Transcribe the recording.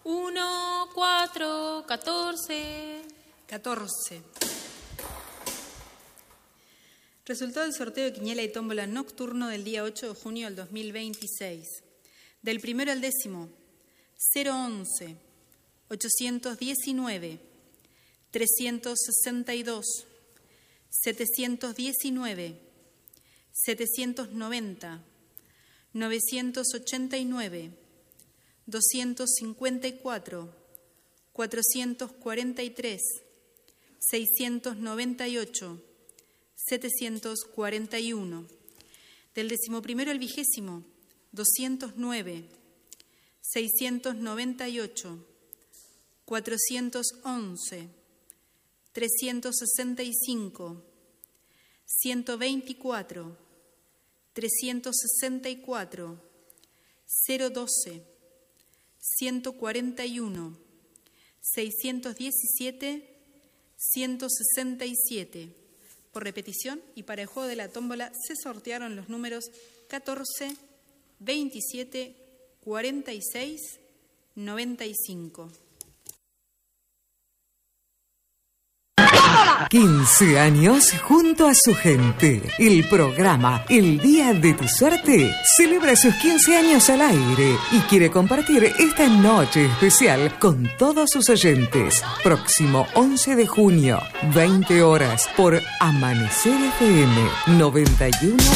1, 4, 14. 14. Resultado del sorteo de quiniela y tómbola nocturno del día 8 de junio del 2026. Del primero al décimo, 011, 819, 362, 719, 790, 989, 254, 443, 698, 741. Del decimoprimero al vigésimo, 209, 698, 411, 365, 124, 364, 012, 141, 617, 167. Por repetición y para el juego de la tómbola se sortearon los números 14, 27, 46, 95. 15 años junto a su gente. El programa El Día de tu Suerte celebra sus 15 años al aire y quiere compartir esta noche especial con todos sus oyentes. Próximo 11 de junio, 20 horas, por Amanecer FM 91.3.